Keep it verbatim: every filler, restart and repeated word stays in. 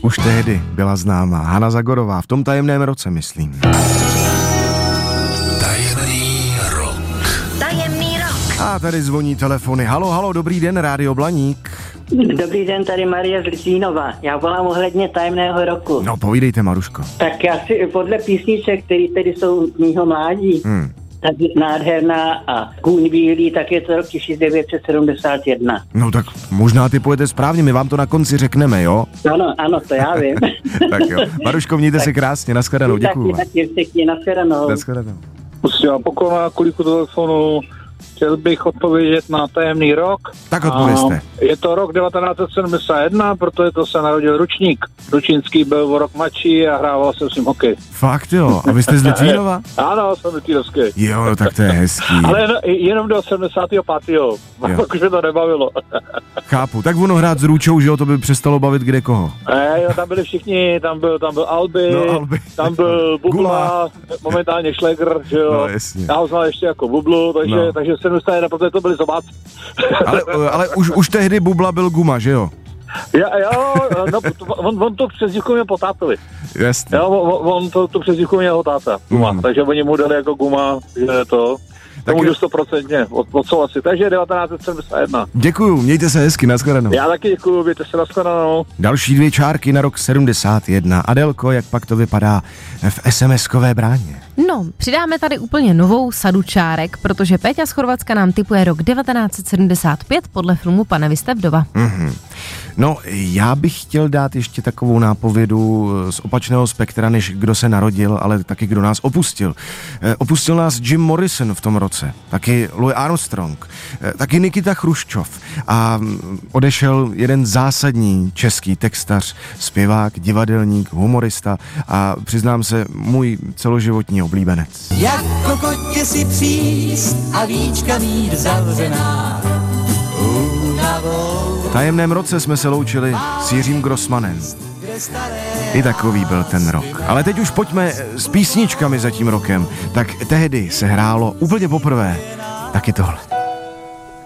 Už tehdy byla známá Hana Zagorová, v tom tajemném roce, myslím. Tajemný rok. Tajemný rok. A tady zvoní telefony. Halo, halo, dobrý den, Rádio Blaník. Dobrý den, tady Marie z Litvínova. Já volám ohledně tajemného roku. No, povídejte, Maruško. Tak já si podle písniček, které tedy jsou z mýho mládí, hmm. tak Nádherná a Kůň bílý, tak je to rok tisíc devět set sedmdesát jedna. No tak možná ty pojete správně, my vám to na konci řekneme, jo? Ano, ano, to já vím. Tak jo. Maruško, mějte se krásně, nashledanou, děkuju. Tak taky, nashledanou. Nashledanou. Musím vám poklonat kuliku telefonu. Chtěl bych odpovědět na tajemný rok. Tak odpovězte. Je to rok devatenáct set sedmdesát jedna, protože to se narodil Ručník. Ručínský byl o rok mladší a hrával se s ním hokej. Fakt jo? A vy jste z Litvínova? Ano, jsem litvínovský. Jo, no, tak to je hezký. Ale jen, jenom do sedmdesátého pátého Pak už mě to nebavilo. Chápu. Tak ono hrát s Růčou, že jo, to by přestalo bavit kde koho. Ne, jo, tam byli všichni, tam byl, tam byl Alby, no, Alby. tam byl Bubla, momentálně Šlegr, že jo. No, jasně. Já ho znal ještě jako Bublu, takže, no. takže sedmdesát jedna, protože to byli zobáci. Ale, ale už, už tehdy Bubla byl Guma, že jo? Jo, jo, no, on, on to přezdívku měl po tátovi. Jasně. Jo, on, on to, to přezdívku měl jeho táta, Guma, mm. takže oni mu dali jako Guma, že to... To můžu stoprocentně odsouhlasit. Takže devatenáct set sedmdesát jedna. Děkuju, mějte se hezky, nashledanou. Já taky děkuju, mějte se, nashledanou. Další dvě čárky na rok sedmdesát jedna. Adelko, jak pak to vypadá v es em eskové bráně? No, přidáme tady úplně novou sadu čárek, protože Péťa z Chorvatska nám tipuje rok devatenáct set sedmdesát pět podle filmu Pane, vy jste vdova. Mm-hmm. No, já bych chtěl dát ještě takovou nápovědu z opačného spektra, než kdo se narodil, ale taky kdo nás opustil. E, opustil nás Jim Morrison v tom roce, taky Louis Armstrong, e, taky Nikita Chruščov a odešel jeden zásadní český textař, zpěvák, divadelník, humorista a přiznám se, můj celoživotní oblíbenec. Jako kotě si příst a víčka mít zavřená. V tajemném roce jsme se loučili s Jiřím Grossmanem. I takový byl ten rok. Ale teď už pojďme s písničkami za tím rokem. Tak tehdy se hrálo úplně poprvé taky tohle.